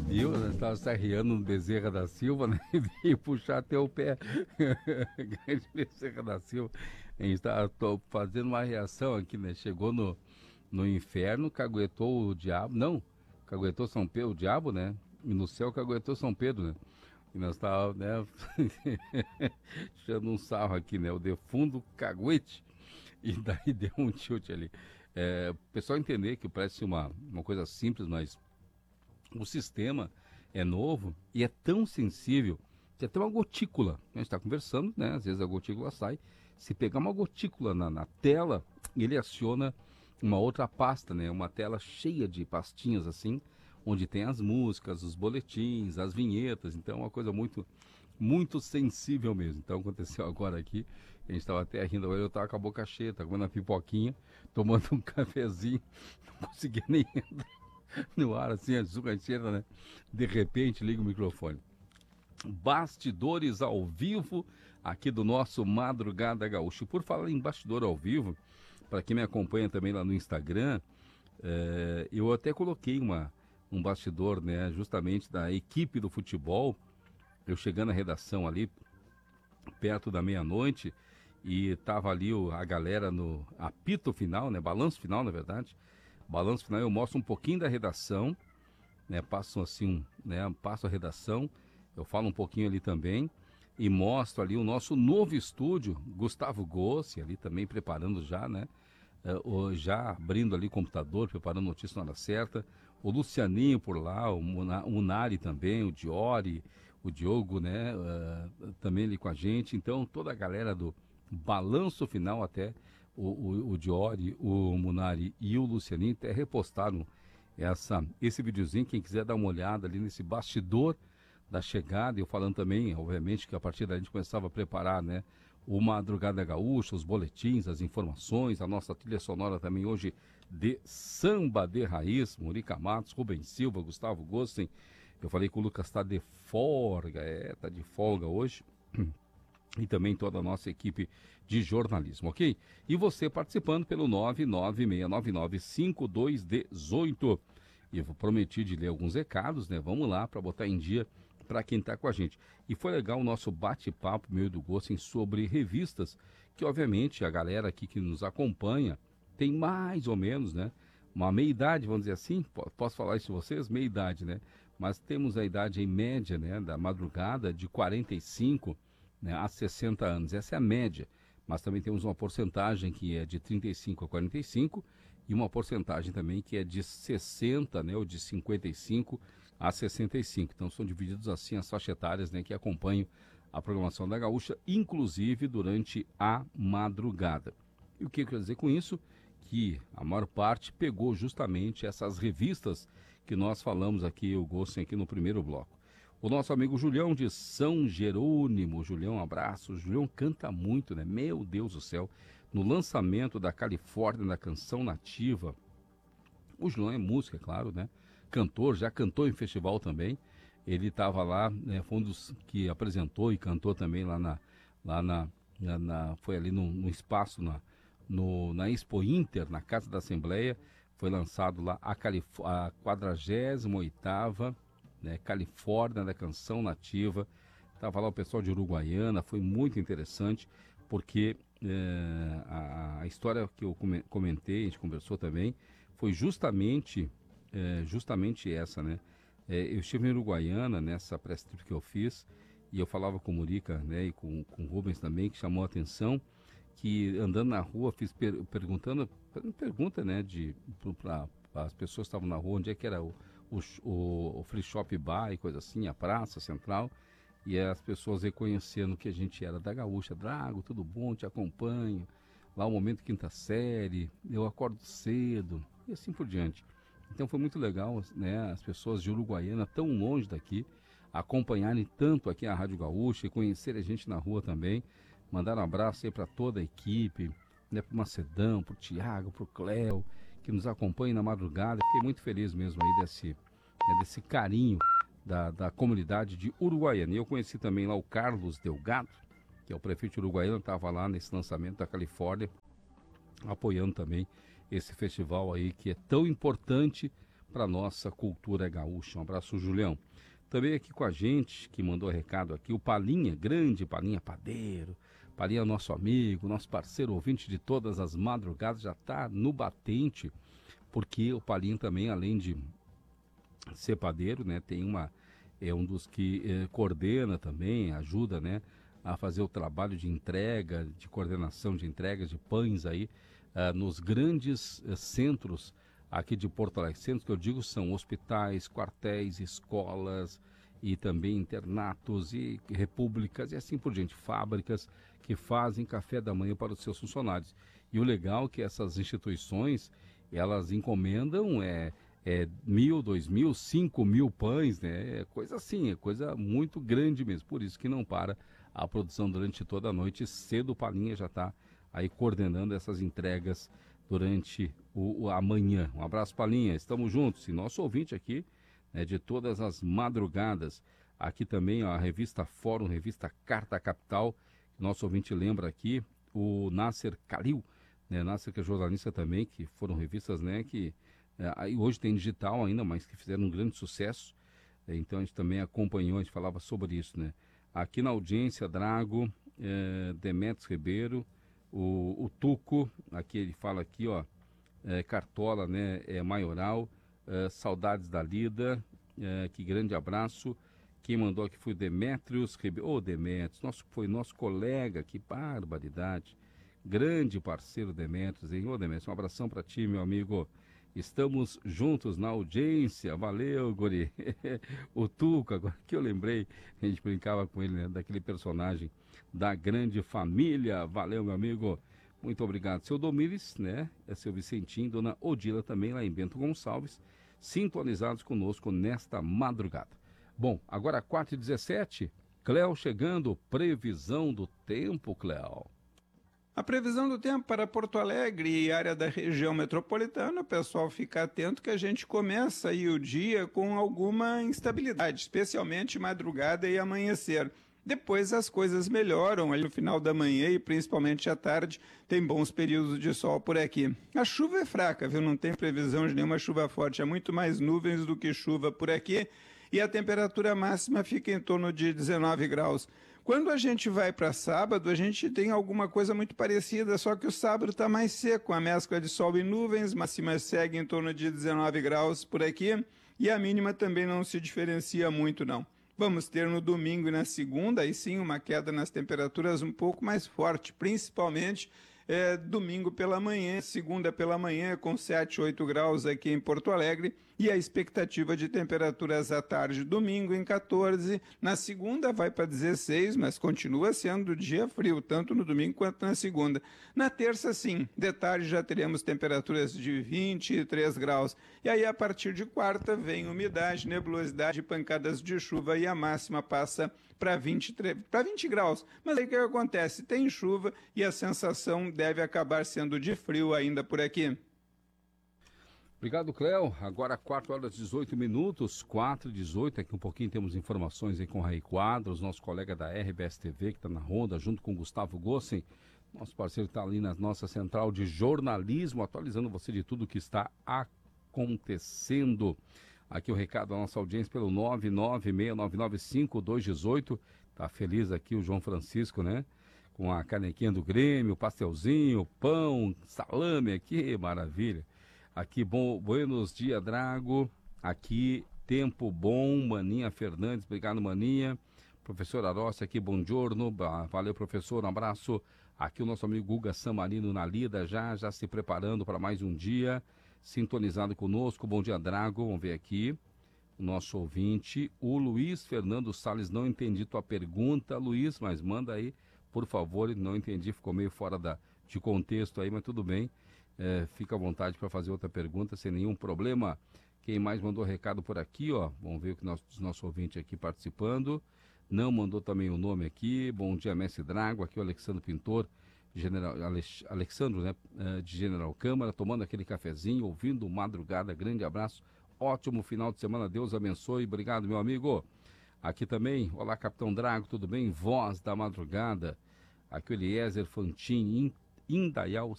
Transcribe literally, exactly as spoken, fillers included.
Viu? Estava se arriando no Bezerra da Silva, né? E puxar até o pé. Grande Bezerra da Silva. A gente está fazendo uma reação aqui, né? Chegou no, no inferno, caguetou o diabo. Não, caguetou São Pedro, o diabo, né? E no céu caguetou São Pedro, né? E nós estávamos, né? tirando um sarro aqui, né? O defundo caguete. E daí deu um chute ali. É, o pessoal entender que parece uma, uma coisa simples, mas o sistema é novo e é tão sensível que até uma gotícula, a gente está conversando, né? Às vezes a gotícula sai. Se pegar uma gotícula na, na tela, ele aciona uma outra pasta, né? Uma tela cheia de pastinhas assim, onde tem as músicas, os boletins, as vinhetas. Então é uma coisa muito, muito sensível mesmo. Então aconteceu agora aqui, a gente estava até rindo, eu estava com a boca cheia, estava comendo uma pipoquinha, tomando um cafezinho, não conseguia nem entrar no ar, assim, a sucancheira, né? De repente, liga o microfone. Bastidores ao vivo aqui do nosso Madrugada Gaúcha. E por falar em bastidor ao vivo, para quem me acompanha também lá no Instagram, é, eu até coloquei uma, um bastidor, né, justamente da equipe do futebol. Eu chegando à redação ali, perto da meia-noite, e tava ali o, a galera no apito final, né, balanço final, na verdade. Balanço final, eu mostro um pouquinho da redação, né, passo assim, um, né, passo a redação, eu falo um pouquinho ali também, e mostro ali o nosso novo estúdio, Gustavo Gossi, ali também preparando já, né, uh, já abrindo ali o computador, preparando notícia na hora certa, o Lucianinho por lá, o Munari também, o Diori, o Diogo, né, uh, também ali com a gente, então toda a galera do balanço final até, o, o, o Diori, o Munari e o Lucianinho até repostaram essa, esse videozinho, quem quiser dar uma olhada ali nesse bastidor da chegada, eu falando também, obviamente, que a partir daí a gente começava a preparar, né, o Madrugada Gaúcha, os boletins, as informações, a nossa trilha sonora também hoje de samba de raiz, Murica Matos, Rubens Silva, Gustavo Gossen, eu falei que o Lucas está de folga, é, tá de folga hoje, e também toda a nossa equipe de jornalismo, ok? E você participando pelo nove nove seis nove nove cinco dois um oito. E eu prometi de ler alguns recados, né? Vamos lá para botar em dia para quem está com a gente. E foi legal o nosso bate-papo, meu e do Gossen, sobre revistas, que obviamente a galera aqui que nos acompanha tem mais ou menos, né? Uma meia-idade, vamos dizer assim, posso falar isso de vocês? Meia-idade, né? Mas temos a idade em média, né, da madrugada de quarenta e cinco, né, a sessenta anos. Essa é a média. Mas também temos uma porcentagem que é de trinta e cinco a quarenta e cinco e uma porcentagem também que é de sessenta, né, ou de cinquenta e cinco a sessenta e cinco. Então são divididos assim as faixas etárias, né, que acompanham a programação da Gaúcha, inclusive durante a madrugada. E o que eu quero dizer com isso? Que a maior parte pegou justamente essas revistas que nós falamos aqui, o Gossen aqui no primeiro bloco. O nosso amigo Julião de São Jerônimo, Julião, um abraço. O Julião canta muito, né? Meu Deus do céu. No lançamento da Califórnia, da canção nativa. O Julião é músico, é claro, né? Cantor, já cantou em festival também. Ele estava lá, né? Foi um dos que apresentou e cantou também lá na... Lá na, na, na foi ali no, no espaço, na, no, na Expo Inter, na Casa da Assembleia. Foi lançado lá a, Calif- a quadragésima oitava Né, Califórnia, da canção nativa. Estava lá o pessoal de Uruguaiana, foi muito interessante, porque é, a, a história que eu comentei, a gente conversou também, foi justamente, é, justamente essa, né? É, eu estive em Uruguaiana, nessa press trip que eu fiz, e eu falava com o Murica, né, e com, com o Rubens também, que chamou a atenção, que andando na rua, fiz per, perguntando, pergunta, né, de, para as pessoas que estavam na rua, onde é que era o O, o, o free shop bar e coisa assim, a praça central, e as pessoas reconhecendo que a gente era da Gaúcha. Drago, tudo bom, te acompanho, lá o momento quinta série, eu acordo cedo, e assim por diante. Então foi muito legal, né, as pessoas de Uruguaiana, tão longe daqui, acompanharem tanto aqui a Rádio Gaúcha e conhecerem a gente na rua também, mandar um abraço aí para toda a equipe, né, para o Macedão, para o Tiago, para o Cléo, que nos acompanha na madrugada. Fiquei muito feliz mesmo aí desse, né, desse carinho da, da comunidade de Uruguaiana. E eu conheci também lá o Carlos Delgado, que é o prefeito de Uruguaiana, estava lá nesse lançamento da Califórnia, apoiando também esse festival aí que é tão importante para nossa cultura gaúcha. Um abraço, Julião. Também aqui com a gente, que mandou recado aqui, o Palinha, grande Palinha Padeiro. Palinha, nosso amigo, nosso parceiro ouvinte de todas as madrugadas, já está no batente, porque o Palinha também, além de ser padeiro, né, tem uma, é um dos que é, coordena também, ajuda, né, a fazer o trabalho de entrega, de coordenação de entregas de pães aí, uh, nos grandes uh, centros aqui de Porto Alegre. Centros que eu digo são hospitais, quartéis, escolas e também internatos e repúblicas e assim por diante, fábricas que fazem café da manhã para os seus funcionários. E o legal é que essas instituições, elas encomendam é, é mil, dois mil, cinco mil pães, né? É coisa assim, é coisa muito grande mesmo. Por isso que não para a produção durante toda a noite. Cedo o Palinha já está aí coordenando essas entregas durante o, o amanhã. Um abraço, Palinha. Estamos juntos. E nosso ouvinte aqui, né, de todas as madrugadas, aqui também ó, a revista Fórum, revista Carta Capital, nosso ouvinte lembra aqui, o Nasser Khalil, né, Nasser que é jornalista também, que foram revistas, né, que é, hoje tem digital ainda, mas que fizeram um grande sucesso. É, então a gente também acompanhou, a gente falava sobre isso, né. Aqui na audiência, Drago, é, Demetrios Ribeiro, o, o Tuco, aqui ele fala aqui, ó, é, Cartola, né, é, Maioral, é, saudades da Lida, é, que grande abraço. Quem mandou aqui foi o Demetrios Ribeiro, ô Demetrios, nosso, foi nosso colega, que barbaridade, grande parceiro Demetrios, hein, ô Demetrios, um abração para ti, meu amigo. Estamos juntos na audiência, valeu, guri. O Tuco, agora que eu lembrei, a gente brincava com ele, né, daquele personagem da Grande Família, valeu, meu amigo, muito obrigado. Seu Domires, né, é seu Vicentinho, dona Odila também lá em Bento Gonçalves, sintonizados conosco nesta madrugada. Bom, agora quatro e dezessete, Cléo chegando, previsão do tempo, Cléo. A previsão do tempo para Porto Alegre e área da região metropolitana, o pessoal fica atento que a gente começa aí o dia com alguma instabilidade, especialmente madrugada e amanhecer. Depois as coisas melhoram, ali no final da manhã e principalmente à tarde, tem bons períodos de sol por aqui. A chuva é fraca, viu? Não tem previsão de nenhuma chuva forte, há muito mais nuvens do que chuva por aqui e a temperatura máxima fica em torno de dezenove graus. Quando a gente vai para sábado, a gente tem alguma coisa muito parecida, só que o sábado está mais seco, a mescla de sol e nuvens, máxima segue em torno de dezenove graus por aqui, e a mínima também não se diferencia muito, não. Vamos ter no domingo e na segunda, aí sim, uma queda nas temperaturas um pouco mais forte, principalmente é, domingo pela manhã, segunda pela manhã, com sete, oito graus aqui em Porto Alegre, e a expectativa de temperaturas à tarde, domingo em quatorze, na segunda vai para dezesseis, mas continua sendo dia frio, tanto no domingo quanto na segunda. Na terça, sim, de tarde já teremos temperaturas de vinte e três graus, e aí a partir de quarta vem umidade, nebulosidade, pancadas de chuva e a máxima passa para vinte graus. Mas aí o que acontece? Tem chuva e a sensação deve acabar sendo de frio ainda por aqui. Obrigado, Cléo. Agora quatro horas e dezoito minutos, quatro e dezoito, daqui um pouquinho temos informações aí com o Raí Quadros, nosso colega da R B S T V, que está na ronda, junto com o Gustavo Gossen, nosso parceiro está ali na nossa central de jornalismo, atualizando você de tudo que está acontecendo. Aqui o recado da nossa audiência pelo nove nove seis nove nove cinco dois um oito. Tá feliz aqui o João Francisco, né? Com a canequinha do Grêmio, pastelzinho, pão, salame aqui, maravilha. Aqui, bom, buenos dias, Drago. Aqui, tempo bom, Maninha Fernandes, obrigado, Maninha. Professor Arossi aqui, bom giorno. Valeu, professor, um abraço. Aqui o nosso amigo Guga Samarino na lida, já, já se preparando para mais um dia. Sintonizado conosco, bom dia, Drago. Vamos ver aqui o nosso ouvinte, o Luiz Fernando Salles. Não entendi tua pergunta, Luiz, mas manda aí, por favor. Não entendi, ficou meio fora da, de contexto aí, mas tudo bem. É, fica à vontade para fazer outra pergunta sem nenhum problema. Quem mais mandou recado por aqui, ó? Vamos ver o que nosso, nosso ouvinte aqui participando. Não mandou também o nome aqui. Bom dia, Mestre Drago. Aqui o Alexandre Pintor, General, Alex, Alexandro, né, de General Câmara, tomando aquele cafezinho, ouvindo Madrugada. Grande abraço. Ótimo final de semana. Deus abençoe. Obrigado, meu amigo. Aqui também, olá, Capitão Drago, tudo bem? Voz da Madrugada. Aqui o Eliezer Fantin, Indaial